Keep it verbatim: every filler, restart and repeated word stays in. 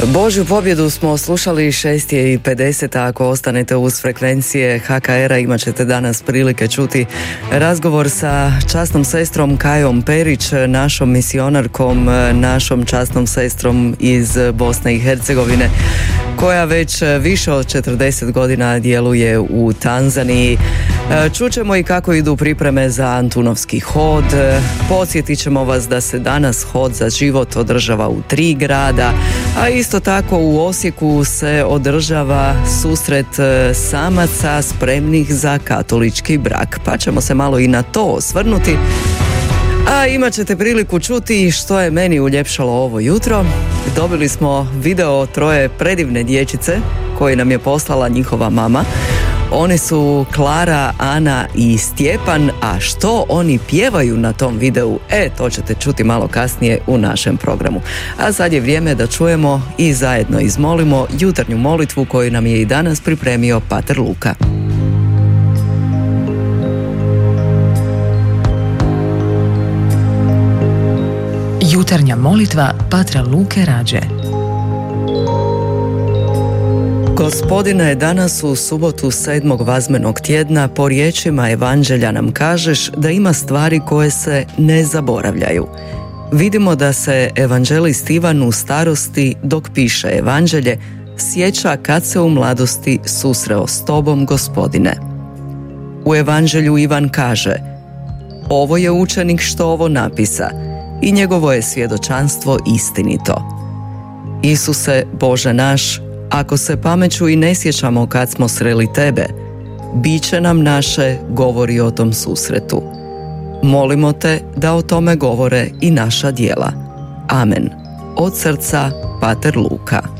Božju pobjedu smo slušali šest i pedeset, a ako ostanete uz frekvencije ha ka era imat ćete danas prilike čuti razgovor sa časnom sestrom Kajom Perić, našom misionarkom, našom časnom sestrom iz Bosne i Hercegovine, koja već više od četrdeset godina djeluje u Tanzaniji. Čućemo i kako idu pripreme za Antunovski hod. Podsjetit ćemo vas da se danas hod za život održava u tri grada, a isto tako u Osijeku se održava susret samaca spremnih za katolički brak, pa ćemo se malo i na to osvrnuti. A imat ćete priliku čuti što je meni uljepšalo ovo jutro. Dobili smo video troje predivne dječice koje nam je poslala njihova mama. Oni su Klara, Ana i Stjepan, a što oni pjevaju na tom videu, e, to ćete čuti malo kasnije u našem programu. A sad je vrijeme da čujemo i zajedno izmolimo jutarnju molitvu koju nam je i danas pripremio pater Luka. Jutarnja molitva patra Luke Rađe. Gospodine, danas u subotu sedmog vazmenog tjedna po riječima Evanđelja nam kažeš da ima stvari koje se ne zaboravljaju. Vidimo da se evanđelist Ivan u starosti, dok piše Evanđelje, sjeća kad se u mladosti susreo s tobom, Gospodine. U Evanđelju Ivan kaže: ovo je učenik što ovo napisa i njegovo je svjedočanstvo istinito. Isuse, Bože naš, ako se pameću i ne sjećamo kad smo sreli tebe, bit će nam naše govori o tom susretu. Molimo te da o tome govore i naša djela. Amen. Od srca, pater Luka.